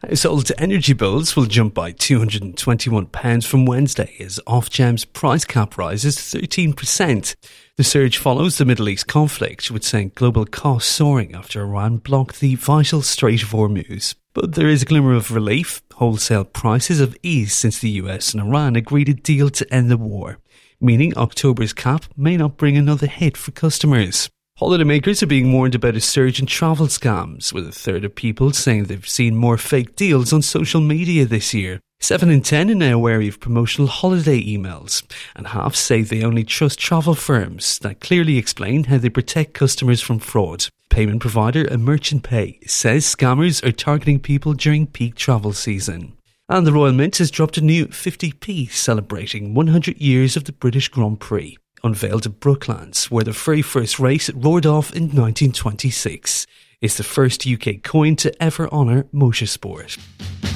Household energy bills will jump by £221 from Wednesday as Ofgem's price cap rises 13%. The surge follows the Middle East conflict, which sent global costs soaring after Iran blocked the vital Strait of Hormuz. But there is a glimmer of relief. Wholesale prices have eased since the US and Iran agreed a deal to end the war, meaning October's cap may not bring another hit for customers. Holidaymakers are being warned about a surge in travel scams, with a third of people saying they've seen more fake deals on social media this year. 7 in 10 are now wary of promotional holiday emails, and half say they only trust travel firms that clearly explain how they protect customers from fraud. Payment provider Merchant Pay says scammers are targeting people during peak travel season. And the Royal Mint has dropped a new 50p celebrating 100 years of the British Grand Prix, unveiled at Brooklands, where the very first race roared off in 1926. It's the first UK coin to ever honour motorsport.